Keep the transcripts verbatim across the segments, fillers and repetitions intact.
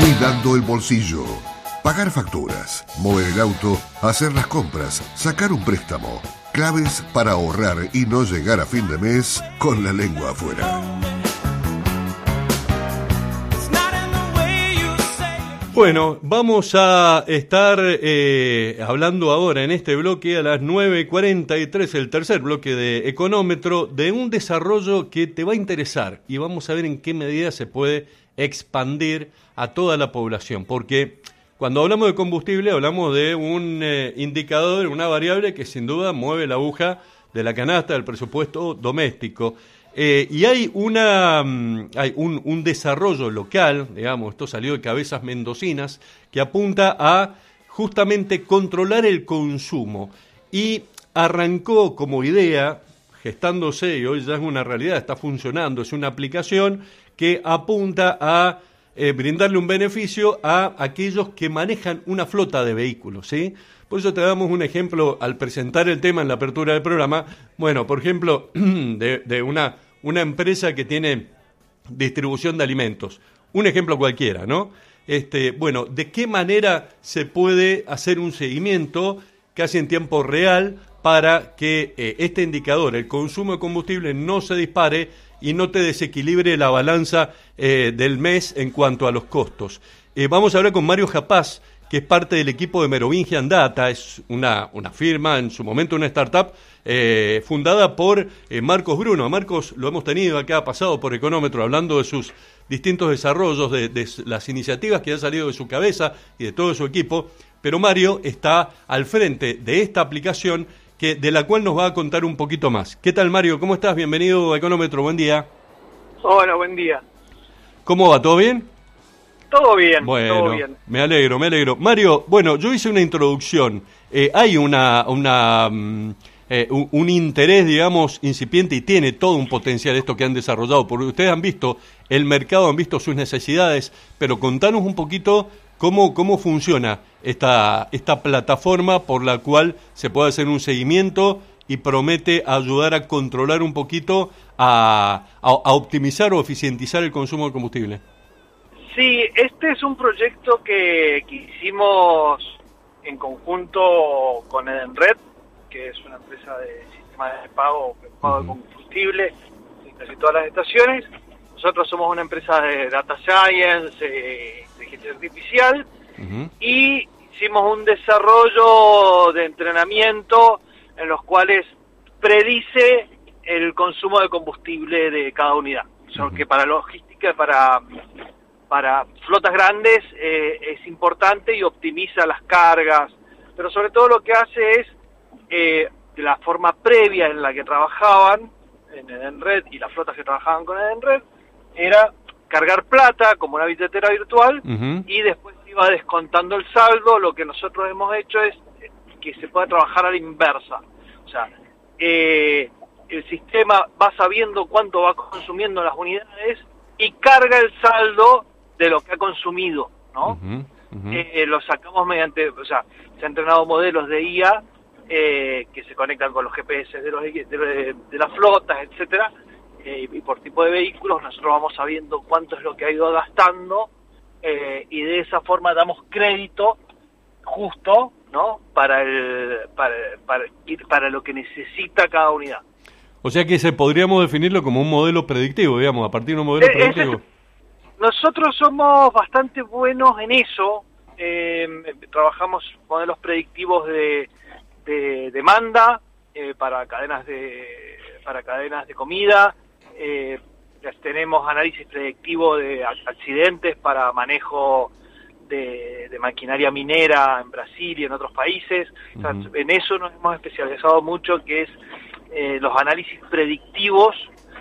Cuidando el bolsillo. Pagar facturas, mover el auto, hacer las compras, sacar un préstamo. Claves para ahorrar y no llegar a fin de mes con la lengua afuera. Bueno, vamos a estar eh, hablando ahora en este bloque a las nueve cuarenta y tres, el tercer bloque de Económetro, de un desarrollo que te va a interesar y vamos a ver en qué medida se puede expandir a toda la población, porque cuando hablamos de combustible hablamos de un eh, indicador, una variable que sin duda mueve la aguja de la canasta del presupuesto doméstico. Eh, y hay una hay un, un desarrollo local, digamos, esto salió de Cabezas Mendocinas, que apunta a justamente controlar el consumo y arrancó como idea, gestándose y hoy ya es una realidad, está funcionando, es una aplicación que apunta a eh, brindarle un beneficio a aquellos que manejan una flota de vehículos, ¿sí? Por eso te damos un ejemplo al presentar el tema en la apertura del programa. Bueno, por ejemplo, de, de una, una empresa que tiene distribución de alimentos. Un ejemplo cualquiera, ¿no? Este, bueno, ¿de qué manera se puede hacer un seguimiento casi en tiempo real para que eh, este indicador, el consumo de combustible, no se dispare y no te desequilibre la balanza eh, del mes en cuanto a los costos? Eh, vamos a hablar con Mario Japaz, que es parte del equipo de Merovingian Data, es una, una firma, en su momento una startup, eh, fundada por eh, Marcos Bruno. Marcos lo hemos tenido acá, ha pasado por Económetro, hablando de sus distintos desarrollos, de, de las iniciativas que han salido de su cabeza y de todo su equipo, pero Mario está al frente de esta aplicación, que, de la cual nos va a contar un poquito más. ¿Qué tal, Mario? ¿Cómo estás? Bienvenido a Económetro, buen día. Hola, buen día. ¿Cómo va? ¿Todo bien? Todo bien, bueno, todo bien. Me alegro, me alegro. Mario, bueno, yo hice una introducción. Eh, hay una, una um, eh, un, un interés, digamos, incipiente y tiene todo un potencial esto que han desarrollado, porque ustedes han visto el mercado, han visto sus necesidades, pero contanos un poquito cómo, cómo funciona esta, esta plataforma por la cual se puede hacer un seguimiento y promete ayudar a controlar un poquito, a, a, a optimizar o eficientizar el consumo de combustible. Sí, este es un proyecto que, que hicimos en conjunto con Edenred, que es una empresa de sistema de pago, pago de combustible en casi todas las estaciones. Nosotros somos una empresa de data science, eh, de inteligencia artificial, uh-huh. y hicimos un desarrollo de entrenamiento en los cuales predice el consumo de combustible de cada unidad. O sea, uh-huh. que para logística, para... para flotas grandes eh, es importante y optimiza las cargas, pero sobre todo lo que hace es, eh, la forma previa en la que trabajaban en Edenred y las flotas que trabajaban con Edenred, era cargar plata como una billetera virtual, uh-huh. y después iba descontando el saldo. Lo que nosotros hemos hecho es que se pueda trabajar a la inversa, o sea, eh, el sistema va sabiendo cuánto va consumiendo las unidades y carga el saldo de lo que ha consumido, ¿no? Uh-huh, uh-huh. Eh, lo sacamos mediante, o sea, se han entrenado modelos de I A eh, que se conectan con los G P S de, los, de, de, de las flotas, etcétera, eh, y por tipo de vehículos nosotros vamos sabiendo cuánto es lo que ha ido gastando, eh, y de esa forma damos crédito justo, ¿no? Para el para, para, para lo que necesita cada unidad. O sea que se podríamos definirlo como un modelo predictivo, digamos, a partir de un modelo eh, predictivo. Ese, Nosotros somos bastante buenos en eso, eh, trabajamos modelos predictivos de, de demanda eh, para cadenas de para cadenas de comida, eh, tenemos análisis predictivo de accidentes para manejo de, de maquinaria minera en Brasil y en otros países. Uh-huh. O sea, en eso nos hemos especializado mucho, que es eh, los análisis predictivos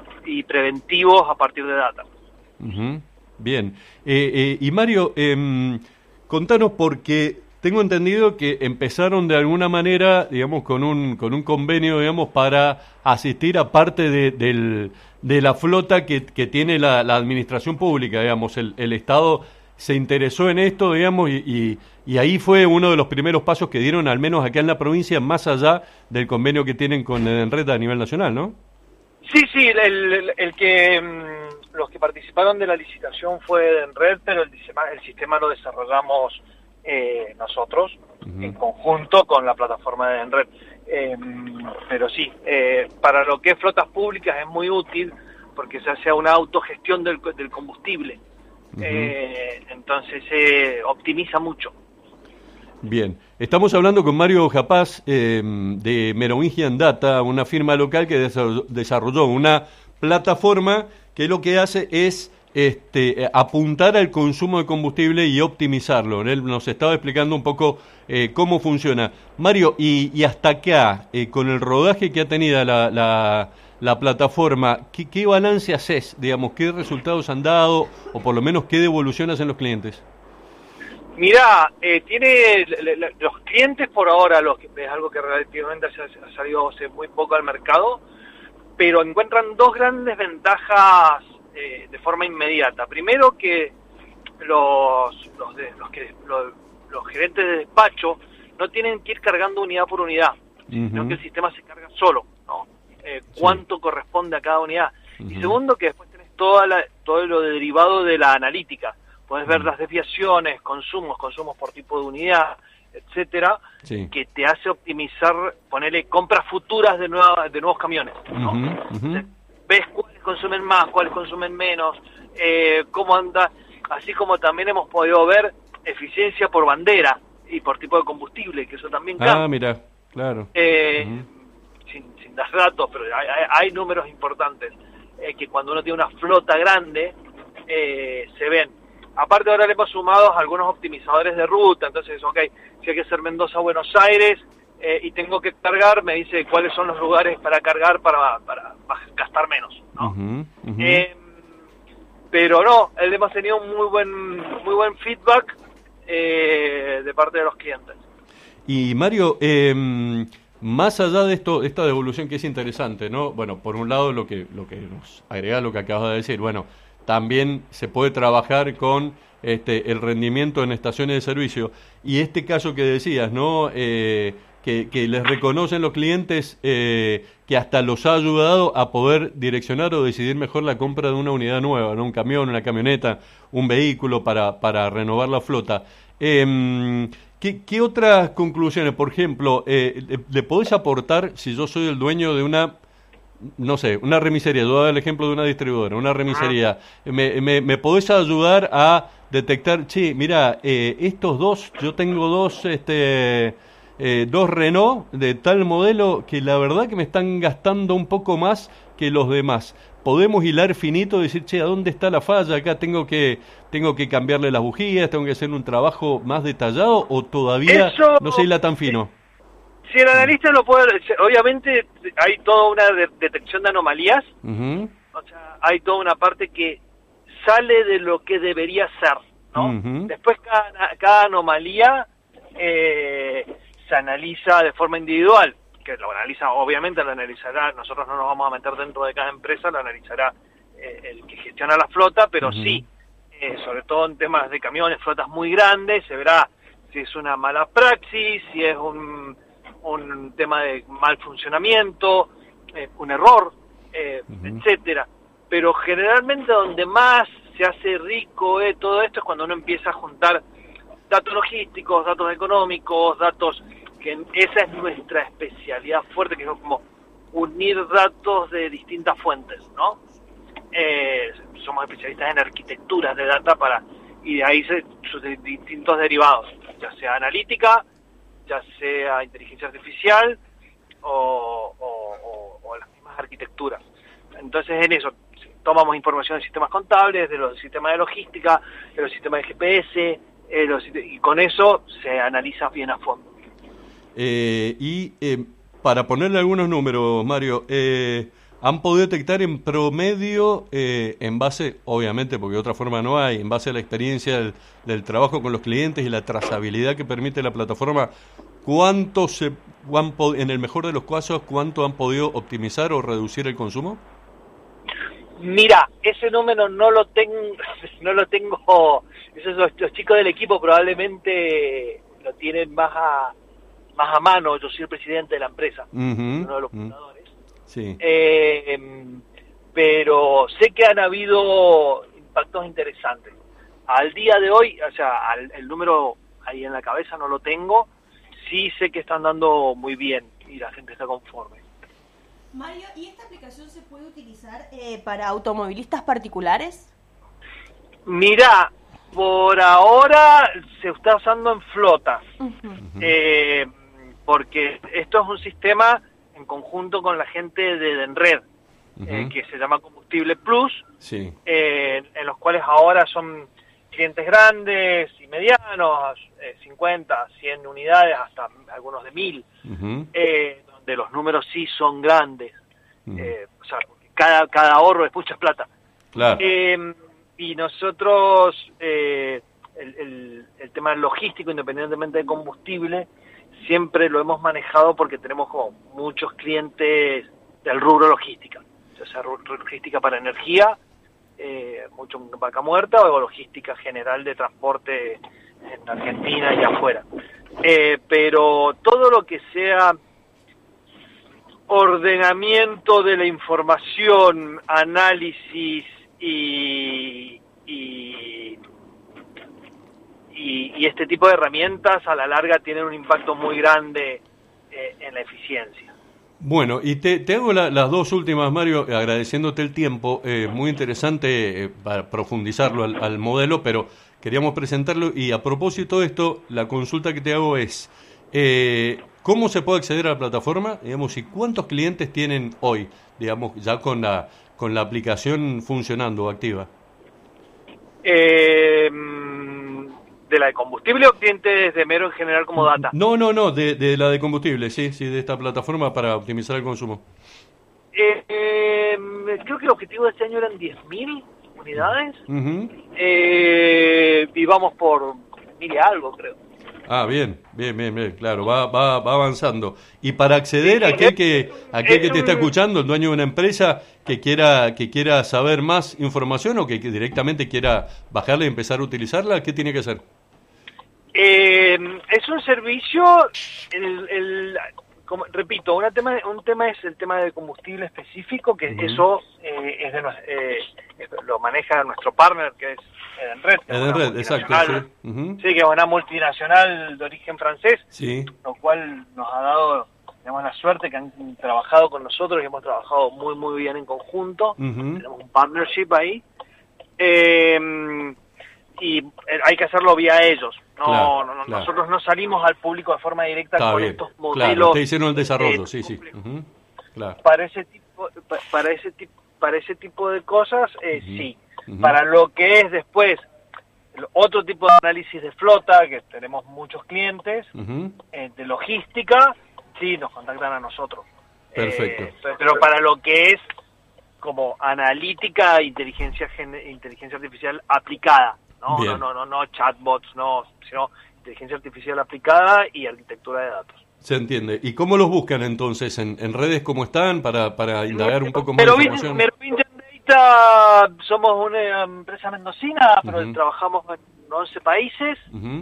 y preventivos a partir de data. Uh-huh. Bien, eh, eh, y Mario, eh, contanos, porque tengo entendido que empezaron de alguna manera, digamos, con un con un convenio, digamos, para asistir a parte de, del, de la flota que, que tiene la, la administración pública, digamos, el, el Estado se interesó en esto, digamos, y, y, y ahí fue uno de los primeros pasos que dieron, al menos acá en la provincia, más allá del convenio que tienen con Edenred a nivel nacional, ¿no? Sí, sí, el, el, el que los que participaron de la licitación fue Edenred, pero el sistema, el sistema lo desarrollamos eh, nosotros, uh-huh. en conjunto con la plataforma de Edenred. Eh, pero sí, eh, para lo que es flotas públicas es muy útil porque se hace una autogestión del, del combustible. Uh-huh. eh, entonces se eh, optimiza mucho. Bien, estamos hablando con Mario Japaz eh, de Merovingian Data, una firma local que desarrolló una plataforma que lo que hace es este, apuntar al consumo de combustible y optimizarlo. Él nos estaba explicando un poco eh, cómo funciona. Mario, y, y hasta acá, eh, con el rodaje que ha tenido la, la, la plataforma, ¿qué, qué balance haces? Digamos, ¿qué resultados han dado o por lo menos qué devolución hacen los clientes? Mirá, eh, tiene le, le, los clientes por ahora, los que es algo que relativamente ha salido hace muy poco al mercado, pero encuentran dos grandes ventajas eh, de forma inmediata. Primero que los los, de, los, que, los, los gerentes de despacho no tienen que ir cargando unidad por unidad, uh-huh. sino que el sistema se carga solo, ¿no? Eh, cuánto sí. corresponde a cada unidad. Uh-huh. Y segundo que después tenés toda la, todo lo derivado de la analítica. Podés ver las desviaciones, consumos, consumos por tipo de unidad, etcétera, sí. que te hace optimizar, ponerle compras futuras de nueva, de nuevos camiones, ¿no? Uh-huh, uh-huh. Entonces, ves cuáles consumen más, cuáles consumen menos, eh, cómo anda, así como también hemos podido ver eficiencia por bandera y por tipo de combustible, que eso también cambia. Ah, mira, claro. Eh, uh-huh. sin, sin dar datos, pero hay, hay, hay números importantes, eh, que cuando uno tiene una flota grande, eh, se ven. Aparte ahora le hemos sumado algunos optimizadores de ruta, entonces, ok, si hay que hacer Mendoza a Buenos Aires eh, y tengo que cargar, me dice cuáles son los lugares para cargar para, para, para gastar menos, ¿no? Uh-huh, uh-huh. Eh, pero no, hemos tenido un muy buen, muy buen feedback eh, de parte de los clientes. Y Mario, eh, más allá de esto, esta devolución que es interesante, ¿no? Bueno, por un lado lo que, lo que nos agrega lo que acabas de decir, bueno, también se puede trabajar con este, el rendimiento en estaciones de servicio. Y este caso que decías, ¿no? Eh, que, que les reconocen los clientes eh, que hasta los ha ayudado a poder direccionar o decidir mejor la compra de una unidad nueva, ¿no? Un camión, una camioneta, un vehículo para, para renovar la flota. Eh, ¿qué, ¿Qué otras conclusiones? Por ejemplo, eh, le, ¿le podés aportar si yo soy el dueño de una... no sé, una remisería, yo voy a dar el ejemplo de una distribuidora, una remisería, me, me, me podés ayudar a detectar, che, mira, eh, estos dos, yo tengo dos, este, eh, dos Renault de tal modelo que la verdad que me están gastando un poco más que los demás. Podemos hilar finito y decir, che, ¿a dónde está la falla? Acá tengo que, tengo que cambiarle las bujías, tengo que hacer un trabajo más detallado o todavía Eso... no se hila tan fino. Si el analista lo puede, obviamente hay toda una de, detección de anomalías, uh-huh. o sea, hay toda una parte que sale de lo que debería ser, ¿no? Uh-huh. Después cada, cada anomalía eh, se analiza de forma individual, que lo analiza, obviamente lo analizará, nosotros no nos vamos a meter dentro de cada empresa, lo analizará eh, el que gestiona la flota, pero uh-huh. sí, eh, sobre todo en temas de camiones, flotas muy grandes, se verá si es una mala praxis, si es un... un tema de mal funcionamiento, eh, un error, eh, uh-huh. etcétera. Pero generalmente donde más se hace rico eh, todo esto es cuando uno empieza a juntar datos logísticos, datos económicos, datos que esa es nuestra especialidad fuerte, que es como unir datos de distintas fuentes, ¿no? Eh, somos especialistas en arquitecturas de data para y de ahí se, sus distintos derivados, ya sea analítica, ya sea inteligencia artificial o, o, o, o las mismas arquitecturas. Entonces en eso tomamos información de sistemas contables, de los sistemas de logística, de los sistemas de G P S, eh, los, y con eso se analiza bien a fondo. Eh, y eh, para ponerle algunos números, Mario, eh, han podido detectar en promedio, eh, en base, obviamente, porque de otra forma no hay, en base a la experiencia del, del trabajo con los clientes y la trazabilidad que permite la plataforma, ¿cuánto se, cuánto, en el mejor de los casos, cuánto han podido optimizar o reducir el consumo? Mira, ese número no lo tengo, no lo tengo, esos los, los chicos del equipo probablemente lo tienen más a, más a mano. Yo soy el presidente de la empresa, uh-huh, uno de los fundadores. Uh-huh. Sí. Eh, pero sé que han habido impactos interesantes. Al día de hoy, o sea, al, el número ahí en la cabeza no lo tengo, sí sé que están dando muy bien y la gente está conforme. Mario, ¿y esta aplicación se puede utilizar eh, para automovilistas particulares? Mirá, por ahora se está usando en flotas, uh-huh. eh, porque esto es un sistema en conjunto con la gente de Denred, uh-huh. eh, que se llama Combustible Plus, sí. eh, en los cuales ahora son clientes grandes y medianos, eh, cincuenta, cien unidades, hasta algunos de mil, uh-huh. eh, donde los números sí son grandes, uh-huh. eh, o sea, cada, cada ahorro es mucha plata. Claro. Eh, y nosotros, eh, el, el, el tema logístico, independientemente de combustible, siempre lo hemos manejado porque tenemos como muchos clientes del rubro logística, o sea, rubro logística para energía, eh, mucho vaca muerta, o logística general de transporte en Argentina y afuera. Eh, pero todo lo que sea ordenamiento de la información, análisis y, y, y, y este tipo de herramientas a la larga tienen un impacto muy grande eh, en la eficiencia. Bueno, y te, te hago la, las dos últimas, Mario, agradeciéndote el tiempo. Eh, muy interesante eh, para profundizarlo al, al modelo, pero queríamos presentarlo. Y a propósito de esto, la consulta que te hago es, eh, ¿cómo se puede acceder a la plataforma? Digamos, ¿y cuántos clientes tienen hoy, digamos, ya con la, con la aplicación funcionando o activa? Eh... ¿De la de combustible o clientes de Mero en general como data? No, no, no, de, de la de combustible, sí, sí, de esta plataforma para optimizar el consumo. Eh, eh, creo que el objetivo de este año eran diez mil unidades, uh-huh. eh, y vamos por mil y algo, creo. Ah, bien, bien, bien, bien, claro, va, va, va avanzando. Y para acceder a aquel que, aquel que te está escuchando, el dueño de una empresa que quiera, que quiera saber más información o que, que directamente quiera bajarla y empezar a utilizarla, ¿qué tiene que hacer? Eh, es un servicio, el, el, como, repito, una tema, un tema es el tema de combustible específico, que uh-huh. eso eh, es de, eh, lo maneja nuestro partner, que es Edenred. Edenred, exacto. Sí. Uh-huh. sí, que es una multinacional de origen francés, sí. lo cual nos ha dado, digamos, la suerte que han trabajado con nosotros y hemos trabajado muy, muy bien en conjunto. Uh-huh. Tenemos un partnership ahí. Eh, y hay que hacerlo vía ellos. No, claro, no, no claro. Nosotros no salimos al público de forma directa Está con bien. estos modelos. Claro, ustedes hicieron el desarrollo, sí, sí. Uh-huh. Claro. Para ese tipo, para ese tipo, para ese tipo de cosas, eh, uh-huh. sí. Uh-huh. Para lo que es después otro tipo de análisis de flota, que tenemos muchos clientes, uh-huh. eh, de logística, sí, nos contactan a nosotros. Perfecto. Eh, pero para lo que es como analítica, inteligencia inteligencia artificial aplicada. No, no, no, no, no chatbots, no, sino inteligencia artificial aplicada y arquitectura de datos. Se entiende. ¿Y cómo los buscan entonces? ¿En, en redes cómo están para, para indagar un poco más de información? Merovingian Data, somos una empresa mendocina, pero uh-huh. trabajamos en once países. Uh-huh.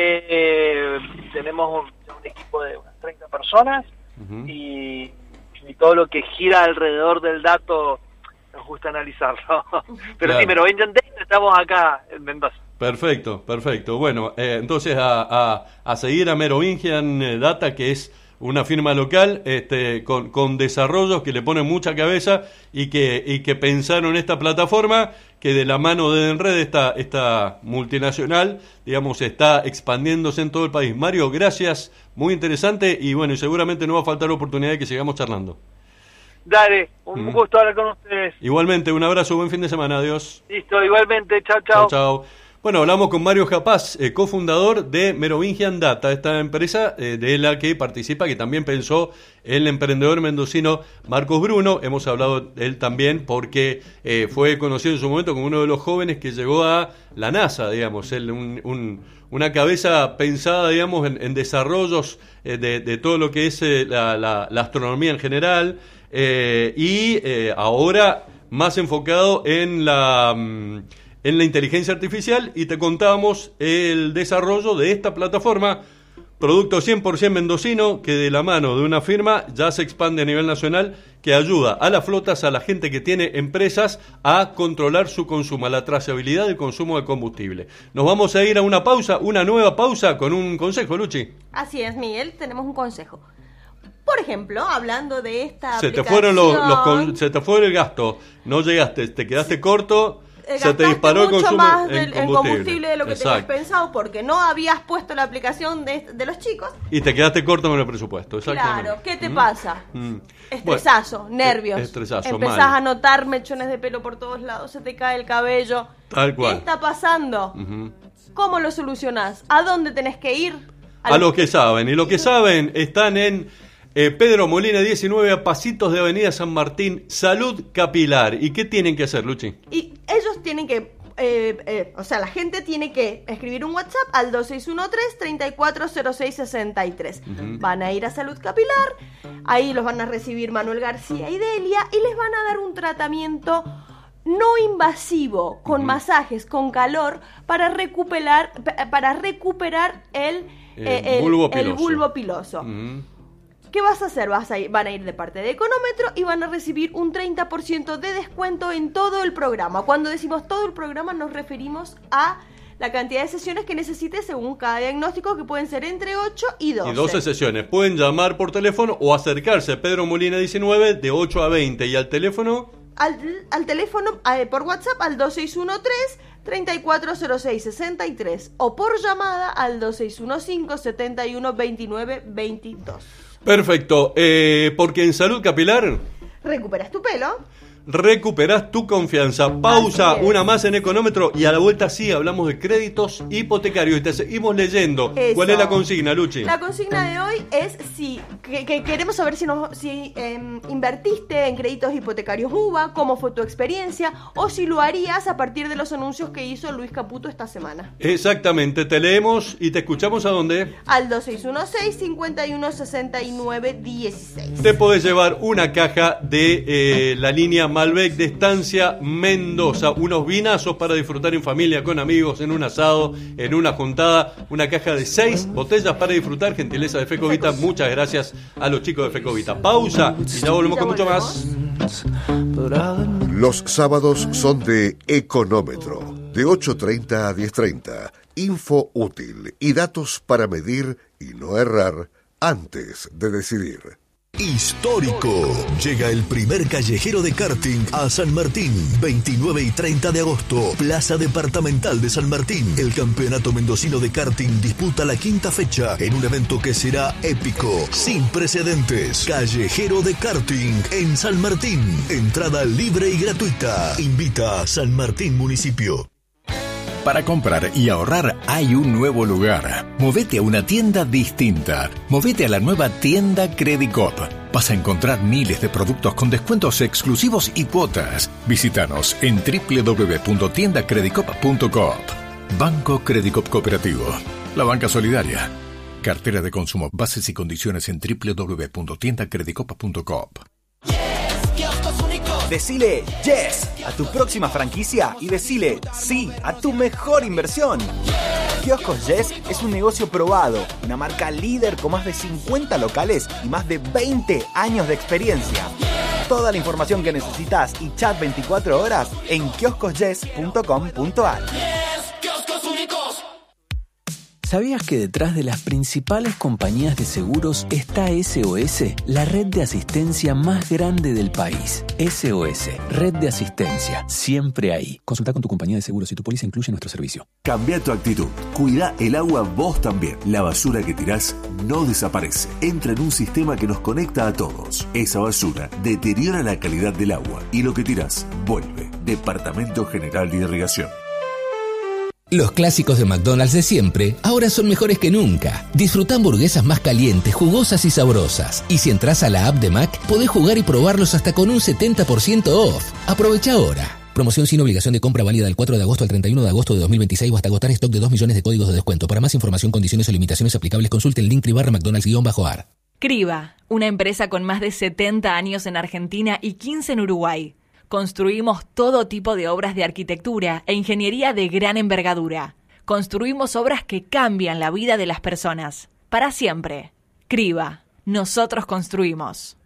eh, tenemos un, un equipo de unas treinta personas uh-huh. y, y todo lo que gira alrededor del dato nos gusta analizarlo. Pero claro. sí, Merovingian Data, estamos acá en Mendoza. Perfecto, perfecto. Bueno, eh, entonces a, a, a seguir a Merovingian Data, que es una firma local este, con, con desarrollos que le ponen mucha cabeza y que, y que pensaron esta plataforma que de la mano de Edenred, esta, esta multinacional, digamos, está expandiéndose en todo el país. Mario, gracias, muy interesante y bueno, y seguramente no va a faltar oportunidad de que sigamos charlando. Dale, un mm. gusto hablar con ustedes. Igualmente, un abrazo, buen fin de semana, adiós. Listo, igualmente, chao, chao. Chao, chao. Bueno, hablamos con Mario Japaz, eh, cofundador de Merovingian Data, esta empresa eh, de la que participa, que también pensó el emprendedor mendocino Marcos Bruno. Hemos hablado de él también porque eh, fue conocido en su momento como uno de los jóvenes que llegó a la NASA, digamos, él, un, un, una cabeza pensada, digamos, en, en desarrollos eh, de, de todo lo que es eh, la, la, la astronomía en general, eh, y eh, ahora más enfocado en la... Um, en la inteligencia artificial, y te contábamos el desarrollo de esta plataforma Producto cien por ciento mendocino que de la mano de una firma ya se expande a nivel nacional, que ayuda a las flotas, a la gente que tiene empresas a controlar su consumo, a la trazabilidad del consumo de combustible. Nos vamos a ir a una pausa, una nueva pausa con un consejo, Luchi. Así es, Miguel, tenemos un consejo. Por ejemplo, hablando de esta se aplicación... Te fueron los, los con, se te fue el gasto, no llegaste, te quedaste corto... Se te disparó el mucho consumo más en del, combustible. en combustible de lo que Exacto. tenías pensado porque no habías puesto la aplicación de, de los chicos. Y te quedaste corto con el presupuesto. Claro, ¿qué te ¿Mm? pasa? Mm. Estresazo, Bueno, nervios. estresazo, Empezás mal. a notar mechones de pelo por todos lados, se te cae el cabello. Tal cual. ¿Qué está pasando? Uh-huh. ¿Cómo lo solucionás? ¿A dónde tenés que ir? A, a los que saben. Y los que saben están en eh, Pedro Molina diecinueve, a pasitos de Avenida San Martín, Salud Capilar. ¿Y qué tienen que hacer, Luchi? Y ellos tienen que... Eh, eh, o sea, la gente tiene que escribir un WhatsApp al dos seis uno tres, treinta y cuatro cero seis sesenta y tres. Uh-huh. Van a ir a Salud Capilar, ahí los van a recibir Manuel García y Delia y les van a dar un tratamiento no invasivo, con uh-huh. masajes, con calor, para recuperar, para recuperar el, eh, eh, el, bulbo piloso. el bulbo piloso. Uh-huh. ¿Qué vas a hacer? Vas a ir, van a ir de parte de Económetro y van a recibir un treinta por ciento de descuento en todo el programa. Cuando decimos todo el programa nos referimos a la cantidad de sesiones que necesites según cada diagnóstico, que pueden ser entre ocho y doce. Y doce sesiones. Pueden llamar por teléfono o acercarse a Pedro Molina diecinueve de ocho a veinte. ¿Y al teléfono? Al, al teléfono, eh, por WhatsApp al dos seis uno tres, treinta y cuatro cero seis sesenta y tres o por llamada al dos seis uno cinco, setenta y uno, veintinueve, veintidós. Perfecto, eh, porque en Salud Capilar recuperas tu pelo, recuperás tu confianza. Pausa, una más en Económetro y a la vuelta sí hablamos de créditos hipotecarios y te seguimos leyendo. Eso. ¿Cuál es la consigna, Luchi? La consigna de hoy es si que, que queremos saber si, nos, si eh, invertiste en créditos hipotecarios U B A, cómo fue tu experiencia o si lo harías a partir de los anuncios que hizo Luis Caputo esta semana. Exactamente, te leemos y te escuchamos ¿a dónde? Al dos seis uno seis, cincuenta y uno, sesenta y nueve, dieciséis. Te podés llevar una caja de eh, la línea Malbec de Estancia Mendoza, unos vinazos para disfrutar en familia, con amigos, en un asado, en una juntada, una caja de seis botellas para disfrutar, gentileza de Fecovita. Muchas gracias a los chicos de Fecovita. Pausa y ya volvemos con mucho más. Los sábados son de Económetro, de ocho treinta a diez treinta. Info útil y datos para medir y no errar antes de decidir. Histórico. Llega el primer callejero de karting a San Martín. veintinueve y treinta de agosto. Plaza Departamental de San Martín. El campeonato mendocino de karting disputa la quinta fecha en un evento que será épico, sin precedentes. Callejero de karting en San Martín. Entrada libre y gratuita. Invita a San Martín Municipio. Para comprar y ahorrar hay un nuevo lugar. Movete a una tienda distinta. Movete a la nueva tienda Credicop. Vas a encontrar miles de productos con descuentos exclusivos y cuotas. Visítanos en doble u doble u doble u punto tienda credicop punto coop. Banco Credicop Cooperativo. La banca solidaria. Cartera de consumo. Bases y condiciones en doble u doble u doble u punto tienda credicop punto coop. Decile yes a tu próxima franquicia y decile sí a tu mejor inversión. Kioscos Yes es un negocio probado, una marca líder con más de cincuenta locales y más de veinte años de experiencia. Toda la información que necesitas y chat veinticuatro horas en kioscos yes punto com punto a r. ¿Sabías que detrás de las principales compañías de seguros está S O S, la red de asistencia más grande del país? S O S, red de asistencia, siempre ahí. Consulta con tu compañía de seguros si tu póliza incluye nuestro servicio. Cambia tu actitud. Cuida el agua vos también. La basura que tirás no desaparece. Entra en un sistema que nos conecta a todos. Esa basura deteriora la calidad del agua y lo que tirás vuelve. Departamento General de Irrigación. Los clásicos de McDonald's de siempre ahora son mejores que nunca. Disfruta hamburguesas más calientes, jugosas y sabrosas. Y si entras a la app de Mac, podés jugar y probarlos hasta con un setenta por ciento off. Aprovecha ahora. Promoción sin obligación de compra válida del cuatro de agosto al treinta y uno de agosto de dos mil veintiséis o hasta agotar stock de dos millones de códigos de descuento. Para más información, condiciones o limitaciones aplicables, consulte el link barra McDonald's-ar. Criba, una empresa con más de setenta años en Argentina y quince en Uruguay. Construimos todo tipo de obras de arquitectura e ingeniería de gran envergadura. Construimos obras que cambian la vida de las personas. para siempre. Criba, nosotros construimos.